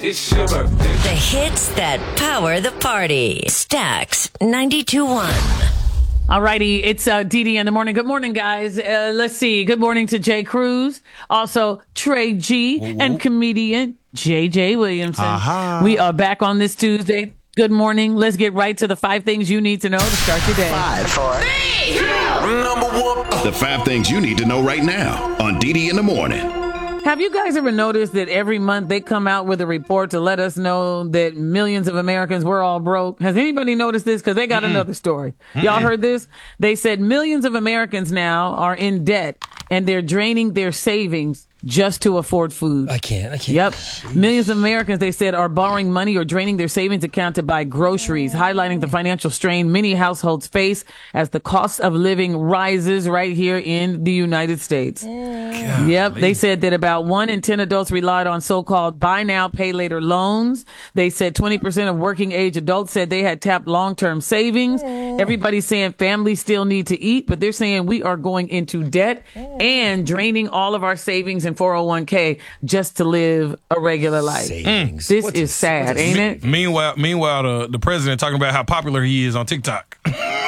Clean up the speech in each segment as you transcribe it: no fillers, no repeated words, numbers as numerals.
It's your birthday. The hits that power the party. Stax 92.1. All righty, it's Dee in the morning. Good morning, guys. Let's see. Good morning to Jay Cruz, also Trey G, and comedian JJ Williamson. We are back on this Tuesday. Good morning. Let's get right to the 5 things you need to know to start your day. 5, 4, 3, 2. Number 1. The 5 things you need to know right now on Dee in the morning. Have you guys ever noticed that every month they come out with a report to let us know that millions of Americans were all broke? Has anybody noticed this? Because they got another story. Y'all heard this? They said millions of Americans now are in debt and they're draining their savings just to afford food. I can't. Yep. Millions of Americans, they said, are borrowing money or draining their savings account to buy groceries, highlighting the financial strain many households face as the cost of living rises right here in the United States. Yep. They said that about 1 in 10 adults relied on so-called buy now, pay later loans. They said 20% of working age adults said they had tapped long-term savings. Everybody's saying families still need to eat, but they're saying we are going into debt and draining all of our savings and 401k just to live a regular life. This is sad, ain't it? Meanwhile, the president talking about how popular he is on TikTok.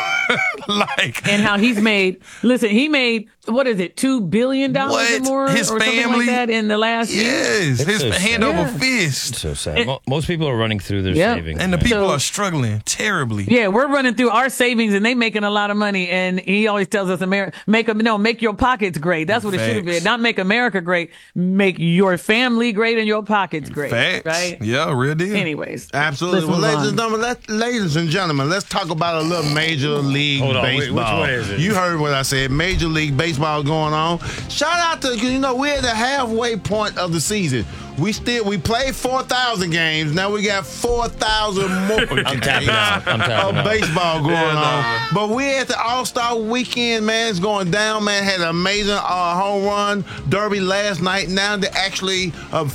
And how he made what is it, $2 billion or more, his or family, something like that in the last year? Yes, his so hand over fist. So sad. Most people are running through their savings, and the people are struggling terribly. Yeah, we're running through our savings, and they making a lot of money. And he always tells us, make your pockets great. That's what it should have been. Not make America great, make your family great and your pockets great. Facts. Right? Yeah, real deal. Anyways, absolutely. Well, ladies and gentlemen, let's talk about a little Major League Baseball. Which one is it? You heard what I said. Major League Baseball going on. Shout out to, we're at the halfway point of the season. We played 4,000 games. Now we got 4,000 more games of baseball going on. But we're at the All-Star weekend, man. It's going down, man. Had an amazing home run derby last night. Now the actually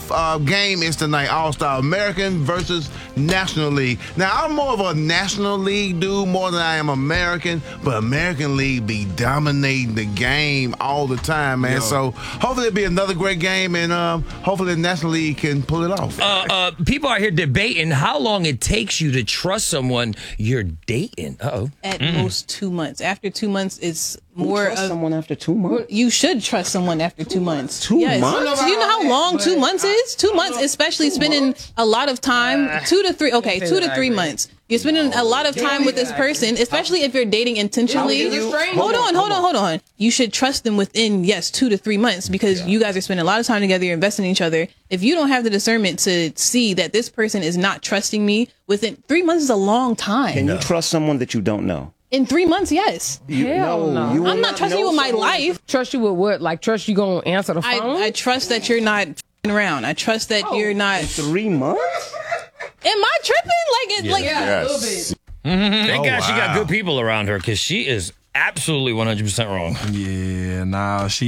game is tonight. All-Star American versus National League. Now I'm more of a National League dude more than I am American, but American League be dominating the game all the time, man. So hopefully it'll be another great game, and hopefully the National League can pull it off. People are here debating how long it takes you to trust someone you're dating. At most 2 months. After 2 months, it's more of someone after 2 months. You should trust someone after 2 months. 2 months? Do you know how long 2 months is? 2 months, especially spending a lot of time. 2 to 3. Okay, 2 to 3 months. You're spending a lot of time with this person, especially if you're dating intentionally. Hold on. You should trust them within 2 to 3 months, because you guys are spending a lot of time together. You're investing in each other. If you don't have the discernment to see that this person is not trusting me within 3 months, is a long time. Can you trust someone that you don't know? In 3 months, yes. Hell no. I'm not trusting you with my life. Trust you with what? Like, trust you gonna answer the phone? I trust that you're not f***ing around. I trust that you're not. 3 months? Am I tripping? Yes. Thank God she got good people around her, because she is absolutely 100% wrong. Yeah, nah, she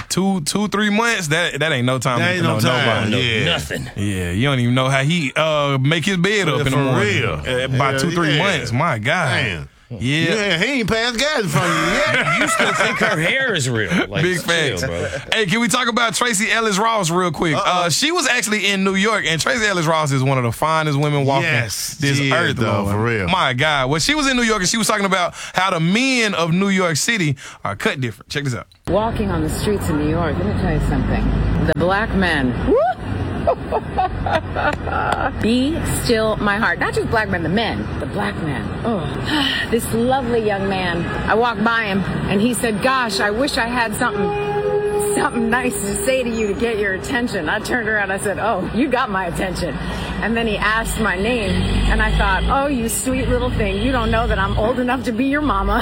3 months. That ain't no time. That ain't no time. Nothing. Yeah, you don't even know how he make his bed up in the morning. By 2-3 months. My God. Damn. Yeah, he ain't passed gas in front of you yet. You still think her hair is real? Like, big facts. Hey, can we talk about Tracy Ellis Ross real quick? She was actually in New York, and Tracy Ellis Ross is one of the finest women walking this earth, though, for real. My God. Well, she was in New York, and she was talking about how the men of New York City are cut different. Check this out. Walking on the streets of New York, let me tell you something. The black men. Be still my heart. Not just black men, the men. The black man. Oh. This lovely young man. I walked by him and he said, gosh, I wish I had something nice to say to you to get your attention. I turned around, I said, oh, you got my attention. And then he asked my name and I thought, oh, you sweet little thing. You don't know that I'm old enough to be your mama.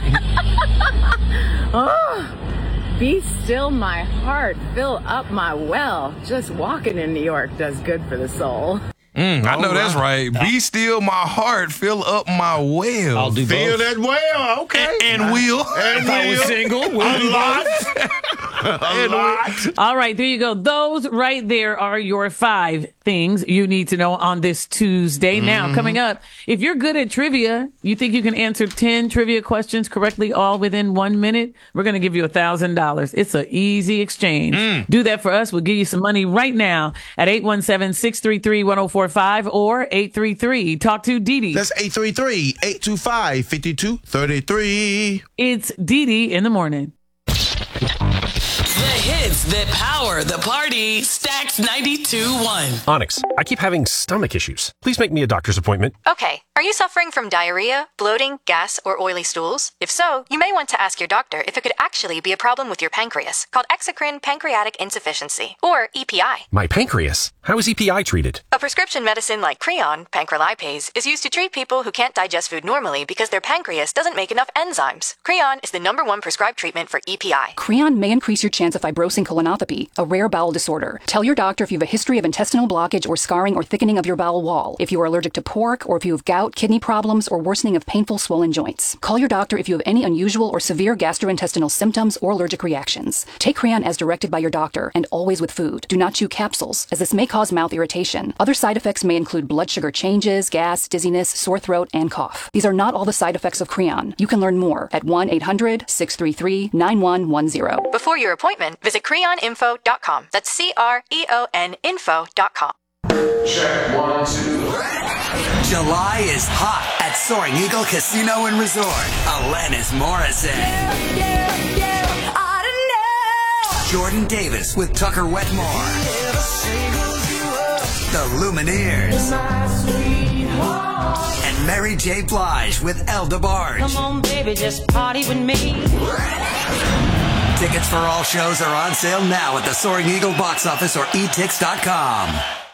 Oh. Be still my heart, fill up my well. Just walking in New York does good for the soul. I know that's right. Be still my heart, fill up my well. I'll do Fill both. that well, okay. And will. If I was single, will do both. All right, there you go. Those right there are your 5 things you need to know on this Tuesday. Now, coming up, if you're good at trivia, you think you can answer 10 trivia questions correctly all within 1 minute, we're going to give you $1,000. It's an easy exchange. Do that for us. We'll give you some money right now at 817-633-1045 or 833. Talk to Dee Dee. That's 833-825-5233. It's Dee Dee in the morning. The hits that power the party. Stacks 92.1. Onyx, I keep having stomach issues. Please make me a doctor's appointment. Okay. Are you suffering from diarrhea, bloating, gas, or oily stools? If so, you may want to ask your doctor if it could actually be a problem with your pancreas, called exocrine pancreatic insufficiency, or EPI. My pancreas? How is EPI treated? A prescription medicine like Creon, pancrelipase, is used to treat people who can't digest food normally because their pancreas doesn't make enough enzymes. Creon is the #1 prescribed treatment for EPI. Creon may increase your chance of fibrosing colonopathy, a rare bowel disorder. Tell your doctor if you have a history of intestinal blockage or scarring or thickening of your bowel wall, if you are allergic to pork, or if you have gout, kidney problems, or worsening of painful swollen joints. Call your doctor if you have any unusual or severe gastrointestinal symptoms or allergic reactions. Take Creon as directed by your doctor and always with food. Do not chew capsules, as this may cause mouth irritation. Other side effects may include blood sugar changes, gas, dizziness, sore throat, and cough. These are not all the side effects of Creon. You can learn more at 1-800-633-9110. Before your appointment, visit creoninfo.com. That's CREON info.com. Check 1, 2. July is hot at Soaring Eagle Casino and Resort. Alanis Morissette. Jordan Davis with Tucker Wetmore. The Lumineers. And Mary J. Blige with El DeBarge. Come on, baby, just party with me. Tickets for all shows are on sale now at the Soaring Eagle box office or etix.com.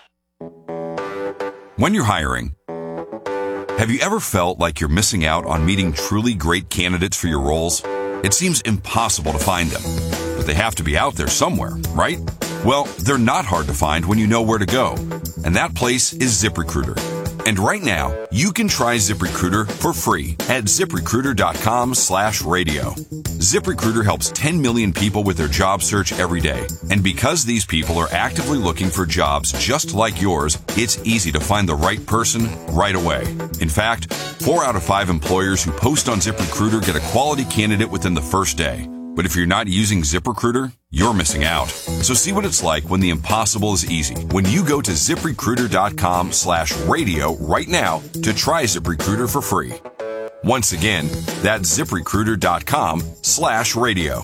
When you're hiring, have you ever felt like you're missing out on meeting truly great candidates for your roles? It seems impossible to find them, but they have to be out there somewhere, right? Well, they're not hard to find when you know where to go, and that place is ZipRecruiter. And right now, you can try ZipRecruiter for free at ZipRecruiter.com/radio. ZipRecruiter helps 10 million people with their job search every day. And because these people are actively looking for jobs just like yours, it's easy to find the right person right away. In fact, 4 out of 5 employers who post on ZipRecruiter get a quality candidate within the first day. But if you're not using ZipRecruiter, you're missing out. So see what it's like when the impossible is easy. When you go to ZipRecruiter.com/radio right now to try ZipRecruiter for free. Once again, that's ZipRecruiter.com/radio.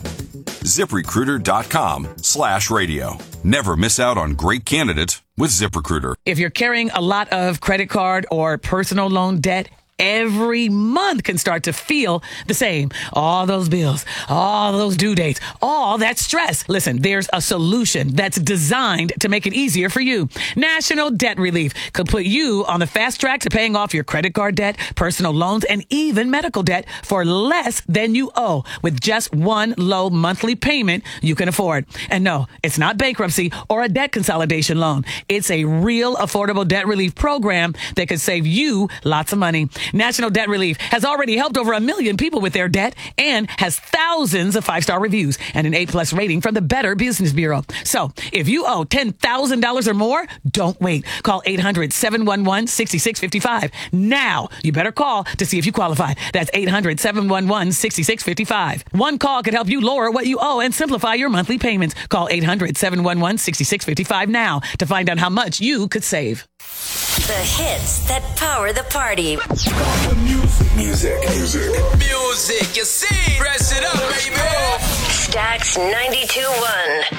ZipRecruiter.com/radio. Never miss out on great candidates with ZipRecruiter. If you're carrying a lot of credit card or personal loan debt, every month can start to feel the same. All those bills, all those due dates, all that stress. Listen, there's a solution that's designed to make it easier for you. National Debt Relief could put you on the fast track to paying off your credit card debt, personal loans, and even medical debt for less than you owe with just one low monthly payment you can afford. And no, it's not bankruptcy or a debt consolidation loan. It's a real affordable debt relief program that could save you lots of money. National Debt Relief has already helped over 1 million people with their debt and has thousands of 5-star reviews and an A+ rating from the Better Business Bureau. So if you owe $10,000 or more, don't wait. Call 800-711-6655. Now, you better call to see if you qualify. That's 800-711-6655. One call could help you lower what you owe and simplify your monthly payments. Call 800-711-6655 now to find out how much you could save. The hits that power the party. Music. Music, you see? Press it up, baby. Stacks 92.1.